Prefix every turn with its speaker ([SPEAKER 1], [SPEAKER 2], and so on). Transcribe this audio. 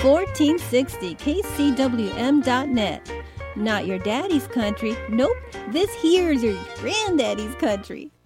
[SPEAKER 1] 1460 KCWM.net. Not your daddy's country. Nope, this here's your granddaddy's country.